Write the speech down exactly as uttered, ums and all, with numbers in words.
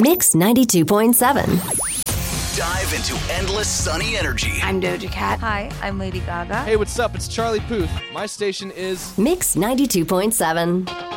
Mix ninety-two point seven. Dive into endless sunny energy. I'm Doja Cat. Hi, I'm Lady Gaga. Hey, what's up? It's Charlie Puth. My station is Mix ninety-two point seven.